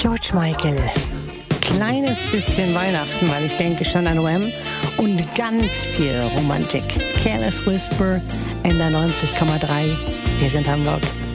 George Michael. Kleines bisschen Weihnachten, weil ich denke schon an Wham. Und ganz viel Romantik. Careless Whisper, NDR 90,3. Wir sind Hamburg.